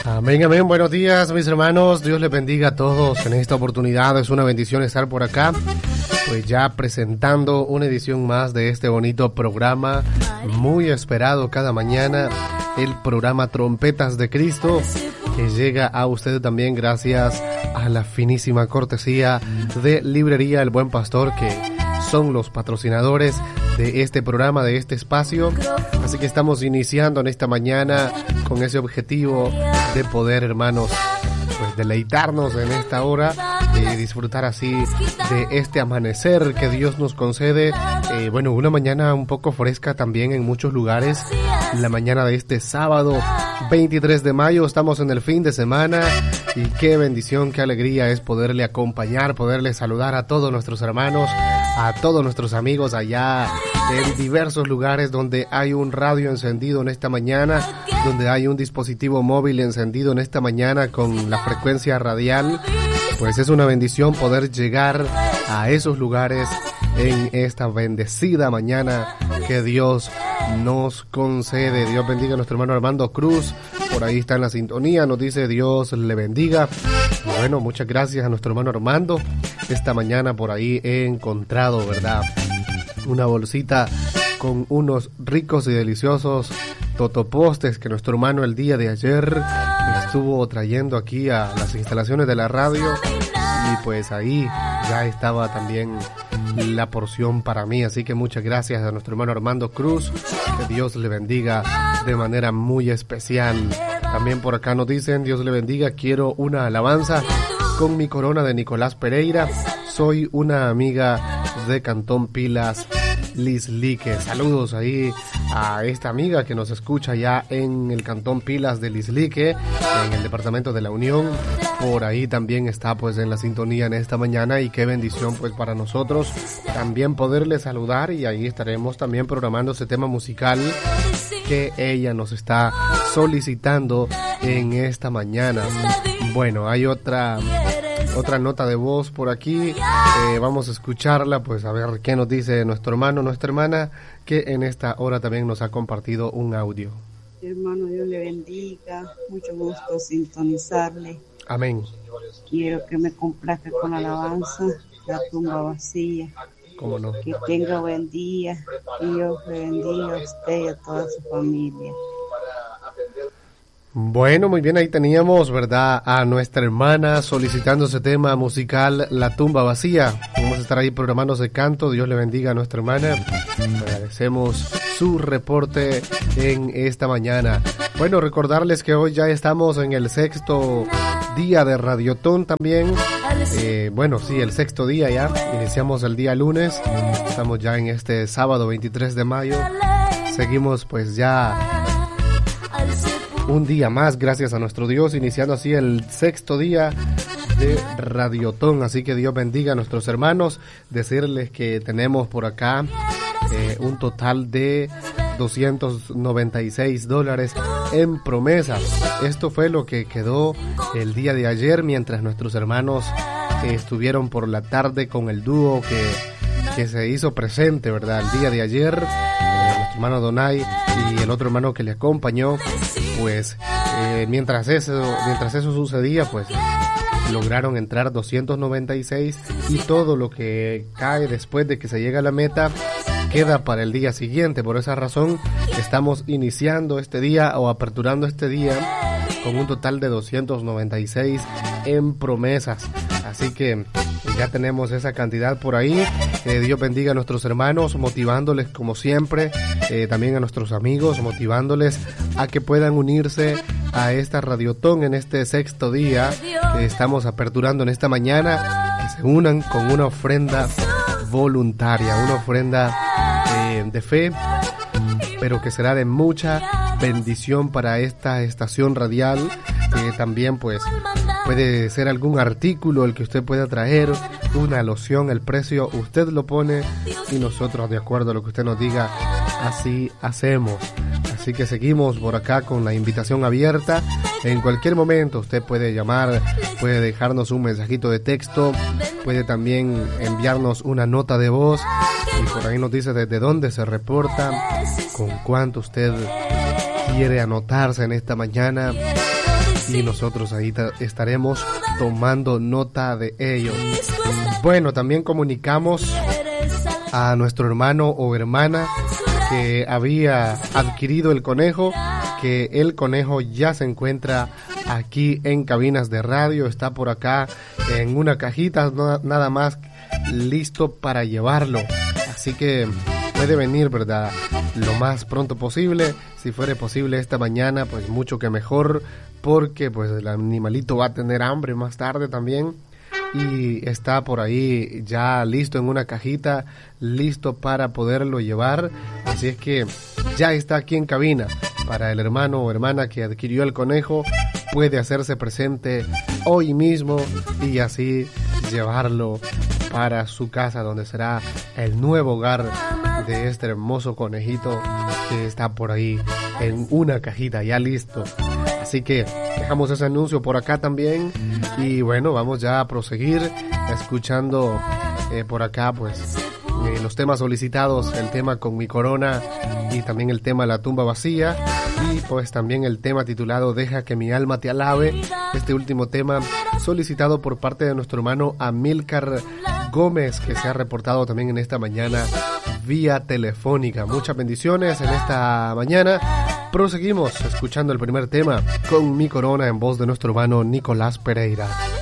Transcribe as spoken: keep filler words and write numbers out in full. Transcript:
Amén, amén. Buenos días, mis hermanos. Dios les bendiga a todos en esta oportunidad. Es una bendición estar por acá, pues ya presentando una edición más de este bonito programa, muy esperado cada mañana, el programa Trompetas de Cristo, que llega a usted también gracias a la finísima cortesía de Librería El Buen Pastor, que son los patrocinadores de este programa, de este espacio. Así que estamos iniciando en esta mañana con ese objetivo de poder, hermanos, pues deleitarnos en esta hora y disfrutar así de este amanecer que Dios nos concede. Eh, bueno, una mañana un poco fresca también en muchos lugares. La mañana de este sábado veintitrés de mayo, estamos en el fin de semana y qué bendición, qué alegría es poderle acompañar, poderle saludar a todos nuestros hermanos, a todos nuestros amigos allá en diversos lugares donde hay un radio encendido en esta mañana, donde hay un dispositivo móvil encendido en esta mañana con la frecuencia radial. Pues es una bendición poder llegar a esos lugares en esta bendecida mañana que Dios nos concede. Dios bendiga a nuestro hermano Armando Cruz, por ahí está en la sintonía, nos dice Dios le bendiga. Bueno, muchas gracias a nuestro hermano Armando. Esta mañana por ahí he encontrado, ¿verdad?, una bolsita con unos ricos y deliciosos totopostes que nuestro hermano el día de ayer estuvo trayendo aquí a las instalaciones de la radio, y pues ahí ya estaba también la porción para mí. Así que muchas gracias a nuestro hermano Armando Cruz, que Dios le bendiga de manera muy especial. También por acá nos dicen Dios le bendiga, quiero una alabanza con mi corona de Nicolás Pereira, soy una amiga de Cantón Pilas, Lislique. Saludos ahí a esta amiga que nos escucha ya en el Cantón Pilas de Lislique, en el departamento de la Unión. Por ahí también está pues en la sintonía en esta mañana, y qué bendición pues para nosotros también poderle saludar, y ahí estaremos también programando ese tema musical que ella nos está solicitando en esta mañana. Bueno, hay otra otra nota de voz por aquí, eh, vamos a escucharla, pues a ver qué nos dice nuestro hermano, nuestra hermana, que en esta hora también nos ha compartido un audio. Hermano, Dios le bendiga, mucho gusto sintonizarle. Amén. Quiero que me complazca con la alabanza, La Tumba Vacía. ¿Cómo no? Que tenga buen día, Dios le bendiga a usted y a toda su familia. Bueno, muy bien, ahí teníamos, ¿verdad?, a nuestra hermana solicitando ese tema musical, La Tumba Vacía. Vamos a estar ahí programando ese canto. Dios le bendiga a nuestra hermana. Agradecemos su reporte en esta mañana. Bueno, recordarles que hoy ya estamos en el sexto día de Radiotón también. Eh, bueno, sí, el sexto día ya. Iniciamos el día lunes. Estamos ya en este sábado veintitrés de mayo. Seguimos pues ya un día más, gracias a nuestro Dios, iniciando así el sexto día de Radiotón. Así que Dios bendiga a nuestros hermanos. Decirles que tenemos por acá eh, un total de doscientos noventa y seis dólares en promesas. Esto fue lo que quedó el día de ayer, mientras nuestros hermanos eh, estuvieron por la tarde con el dúo que, que se hizo presente, ¿verdad?, el día de ayer. Eh, nuestro hermano Donay y el otro hermano que le acompañó. Pues eh, mientras eso mientras eso sucedía, pues lograron entrar doscientos noventa y seis, y todo lo que cae después de que se llega a la meta queda para el día siguiente. Por esa razón estamos iniciando este día o aperturando este día con un total de doscientos noventa y seis en promesas. Así que ya tenemos esa cantidad por ahí. Eh, Dios bendiga a nuestros hermanos, motivándoles como siempre, eh, también a nuestros amigos, motivándoles a que puedan unirse a esta Radiotón en este sexto día que estamos aperturando en esta mañana, que se unan con una ofrenda voluntaria, una ofrenda eh, de fe, pero que será de mucha bendición para esta estación radial. Eh, también pues puede ser algún artículo el que usted pueda traer, una loción, el precio usted lo pone y nosotros, de acuerdo a lo que usted nos diga, así hacemos. Así que seguimos por acá con la invitación abierta. En cualquier momento usted puede llamar, puede dejarnos un mensajito de texto, puede también enviarnos una nota de voz, y por ahí nos dice desde dónde se reporta, con cuánto usted quiere anotarse en esta mañana. y nosotros ahí ta- estaremos tomando nota de ello. Bueno, también comunicamos a nuestro hermano o hermana que había adquirido el conejo, que el conejo ya se encuentra aquí en Cabinas de Radio, está por acá en una cajita, no, nada más listo para llevarlo. Así que puede venir, ¿verdad?, lo más pronto posible. Si fuere posible esta mañana, pues mucho que mejor, porque pues el animalito va a tener hambre más tarde también. Y está por ahí ya listo en una cajita, listo para poderlo llevar. Así es que ya está aquí en cabina. Para el hermano o hermana que adquirió el conejo, puede hacerse presente hoy mismo y así llevarlo para su casa, donde será el nuevo hogar de este hermoso conejito que está por ahí en una cajita ya listo. Así que dejamos ese anuncio por acá también. Y bueno, vamos ya a proseguir escuchando eh, por acá pues eh, los temas solicitados, el tema Con mi corona y también el tema La tumba vacía, y pues también el tema titulado Deja que mi alma te alabe, este último tema solicitado por parte de nuestro hermano Amílcar Gómez, que se ha reportado también en esta mañana vía telefónica. Muchas bendiciones en esta mañana. Proseguimos escuchando el primer tema Con mi corona, en voz de nuestro hermano Nicolás Pereira.